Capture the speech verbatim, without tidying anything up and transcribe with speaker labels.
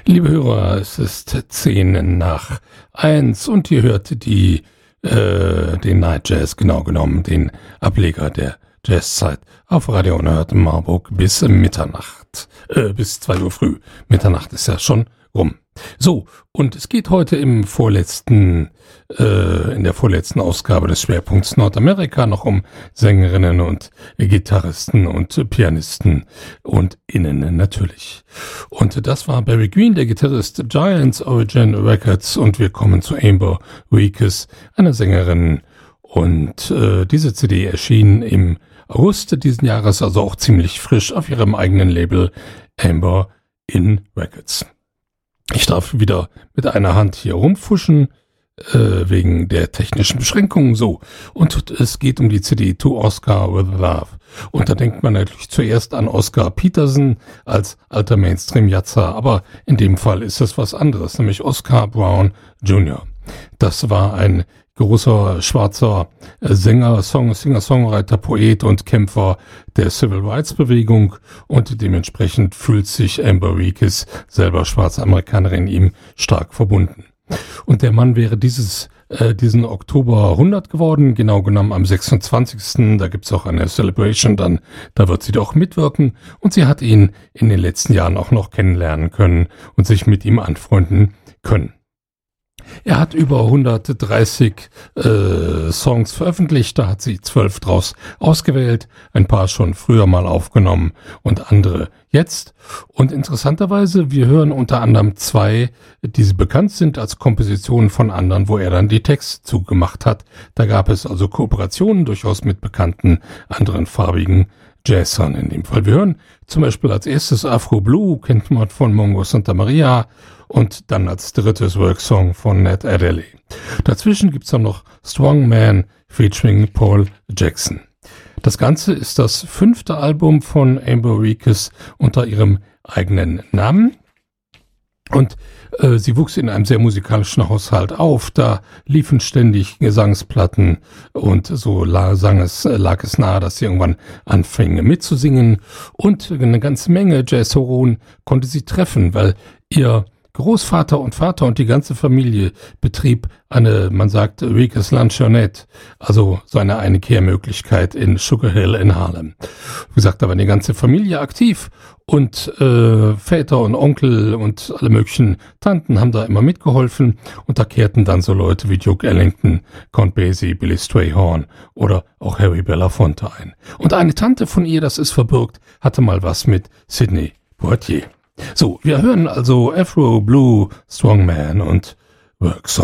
Speaker 1: Liebe Hörer, es ist zehn nach eins und ihr hört die, äh, den Night Jazz, genau genommen, den Ableger der Jazzzeit auf Radio Unerhört in Marburg bis Mitternacht, äh, bis zwei Uhr früh. Mitternacht ist ja schon rum. So, und es geht heute im vorletzten, äh, in der vorletzten Ausgabe des Schwerpunkts Nordamerika noch um Sängerinnen und Gitarristen und Pianisten und Innen natürlich. Und das war Barry Green, der Gitarrist Giants Origin Records, und wir kommen zu Amber Weekes, einer Sängerin, und äh, diese C D erschien im August diesen Jahres, also auch ziemlich frisch, auf ihrem eigenen Label Amber in Records. Ich darf wieder mit einer Hand hier rumfuschen, äh, wegen der technischen Beschränkungen, so. Und es geht um die C D To Oscar with Love. Und da denkt man natürlich zuerst an Oscar Peterson als alter Mainstream-Jatzer, aber in dem Fall ist es was anderes, nämlich Oscar Brown Junior Das war ein großer schwarzer Sänger, Song, Singer, Songwriter, Poet und Kämpfer der Civil Rights Bewegung, und dementsprechend fühlt sich Amber Weekes, selber schwarze Amerikanerin, ihm stark verbunden. Und der Mann wäre dieses äh, diesen Oktober hundert geworden, genau genommen am sechsundzwanzigsten Da gibt's auch eine Celebration, dann da wird sie doch mitwirken, und sie hat ihn in den letzten Jahren auch noch kennenlernen können und sich mit ihm anfreunden können. Er hat über hundertdreißig äh, Songs veröffentlicht, da hat sie zwölf draus ausgewählt, ein paar schon früher mal aufgenommen und andere jetzt. Und interessanterweise, wir hören unter anderem zwei, die bekannt sind als Kompositionen von anderen, wo er dann die Texte zugemacht hat. Da gab es also Kooperationen durchaus mit bekannten anderen farbigen Jazzern in dem Fall. Wir hören zum Beispiel als erstes Afro Blue, kennt man von Mongo Santa Maria, und dann als drittes Worksong von Ned Adderley. Dazwischen gibt's dann noch Strong Man featuring Paul Jackson. Das Ganze ist das fünfte Album von Amber Weekes unter ihrem eigenen Namen. Und äh, sie wuchs in einem sehr musikalischen Haushalt auf. Da liefen ständig Gesangsplatten, und so la, sang es, lag es nahe, dass sie irgendwann anfing mitzusingen. Und eine ganze Menge Jazzhoron konnte sie treffen, weil ihr Großvater und Vater und die ganze Familie betrieb eine, man sagt, Weekes Luncheonette, also so eine Einkehrmöglichkeit in Sugar Hill in Harlem. Wie gesagt, da war die ganze Familie aktiv, und äh, Väter und Onkel und alle möglichen Tanten haben da immer mitgeholfen, und da kehrten dann so Leute wie Duke Ellington, Count Basie, Billy Strayhorn oder auch Harry Belafonte ein. Und eine Tante von ihr, das ist verbürgt, hatte mal was mit Sidney Poitier. So, wir hören also Afro Blue, Strong Man und Worksong.